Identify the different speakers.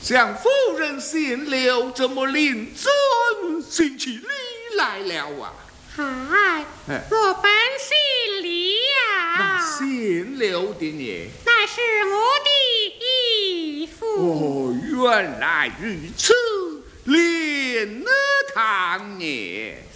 Speaker 1: 向夫人献留，怎么令尊行起礼来了啊？
Speaker 2: 嗨，我本姓李呀。
Speaker 1: 那献留的呢？
Speaker 2: 乃是我的义父。
Speaker 1: 哦，原来如此，连堂呢？